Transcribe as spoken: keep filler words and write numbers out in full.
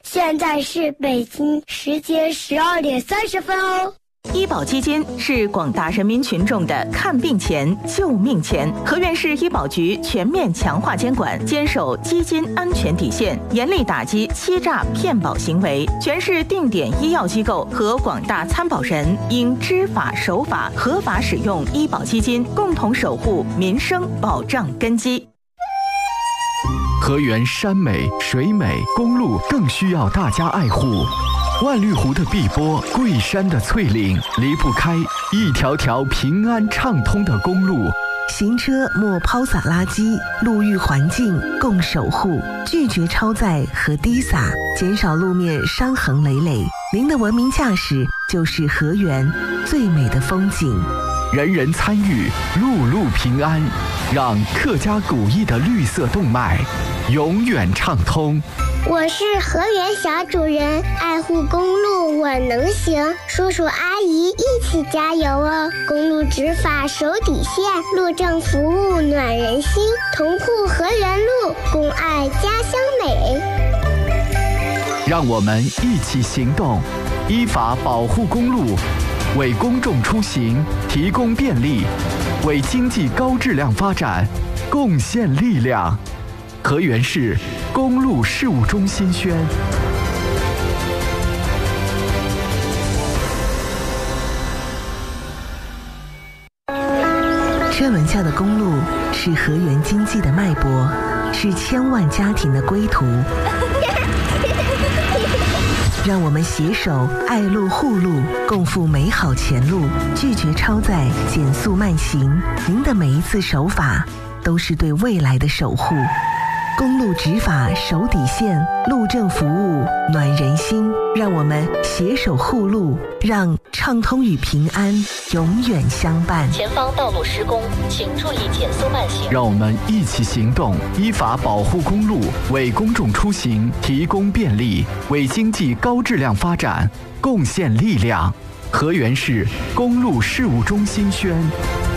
现在是北京时间十二点三十分哦。 医保基金是广大人民群众的看病钱、救命钱。河源市医保局全面强化监管，坚守基金安全底线，严厉打击欺诈骗保行为。全市定点医药机构和广大参保人应知法守法，合法使用医保基金，共同守护民生保障根基。 河源山美水美，公路更需要大家爱护。万绿湖的碧波，桂山的翠岭，离不开一条条平安畅通的公路。 行车莫抛洒垃圾，路域环境共守护，拒绝超载和滴洒，减少路面伤痕累累。您的文明驾驶就是河源最美的风景。 人人参与，路路平安，让客家古意的绿色动脉永远畅通。 我是河源小主人，爱护公路我能行，叔叔阿姨一起加油哦！公路执法守底线，路政服务暖人心，同护河源路，共爱家乡美。 让我们一起行动，依法保护公路，为公众出行提供便利，为经济高质量发展贡献力量。河源市公路事务中心宣。 车轮下的公路是河源经济的脉搏，是千万家庭的归途。让我们携手爱路护路，共赴美好前路，拒绝超载，减速慢行。您的每一次守法，都是对未来的守护。公路执法守底线，路政服务暖人心。让我们携手护路，让畅通与平安永远相伴。 前方道路施工，请注意减速慢行。 让我们一起行动，依法保护公路，为公众出行提供便利，为经济高质量发展贡献力量。河源市公路事务中心宣。